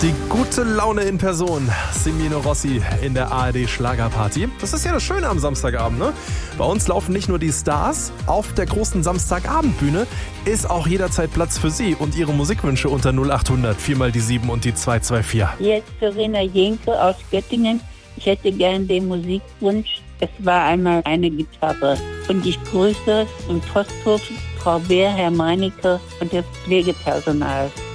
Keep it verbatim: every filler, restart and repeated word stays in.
Die gute Laune in Person. Semino Rossi in der A R D Schlagerparty. Das ist ja das Schöne am Samstagabend, ne? Bei uns laufen nicht nur die Stars. Auf der großen Samstagabendbühne ist auch jederzeit Platz für Sie und Ihre Musikwünsche unter null acht hundert vier mal die sieben und die zwei zwei vier. Hier ist Verena Jenke aus Göttingen. Ich hätte gern den Musikwunsch. Es war einmal eine Gitarre. Und ich grüße im Posthof Frau Beer, Herr Meinecke und das Pflegepersonal.